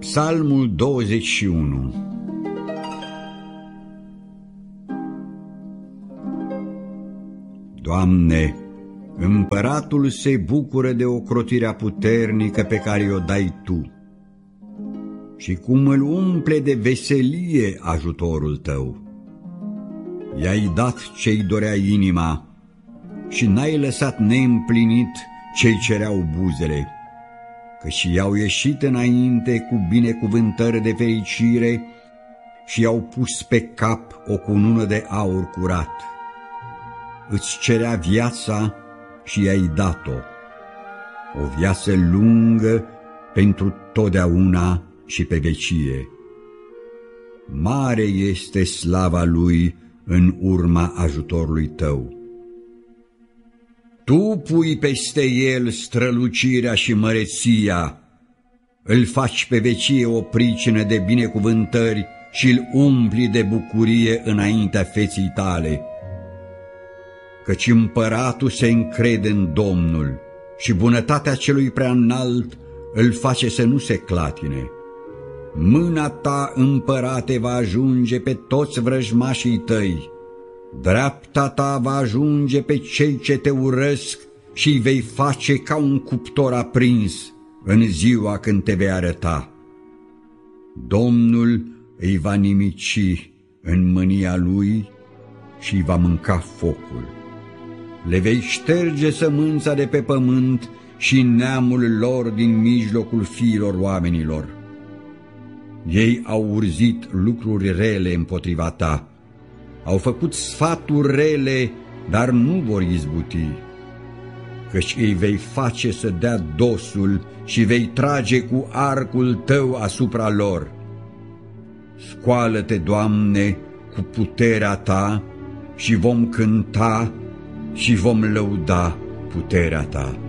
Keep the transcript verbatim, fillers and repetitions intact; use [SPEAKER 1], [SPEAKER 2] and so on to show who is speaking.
[SPEAKER 1] Psalmul douăzeci și unu. Doamne, împăratul se bucură de ocrotirea puternică pe care o dai Tu și cum îl umple de veselie ajutorul Tău. I-ai dat ce-i dorea inima și n-ai lăsat neîmplinit ce-i cereau buzele, căci i-au ieșit înainte cu binecuvântări de fericire și i-au pus pe cap o cunună de aur curat. Îți cerea viața și i-ai dat-o, o viață lungă pentru totdeauna și pe vecie. Mare este slava Lui în urma ajutorului Tău. Tu pui peste El strălucirea și măreția, îl faci pe vecie o pricină de binecuvântări și îl umpli de bucurie înaintea feții Tale. Căci împăratul se încrede în Domnul și bunătatea celui prea înalt îl face să nu se clatine. Mâna Ta, împărate, va ajunge pe toți vrăjmașii Tăi, dreapta Ta va ajunge pe cei ce Te urăsc și îi vei face ca un cuptor aprins în ziua când Te vei arăta. Domnul îi va nimici în mânia Lui și îi va mânca focul. Le vei șterge sămânța de pe pământ și neamul lor din mijlocul fiilor oamenilor. Ei au urzit lucruri rele împotriva Ta, au făcut sfaturi rele, dar nu vor izbuti, căci îi vei face să dea dosul și vei trage cu arcul Tău asupra lor. Scoală-te, Doamne, cu puterea Ta și vom cânta și vom lăuda puterea Ta.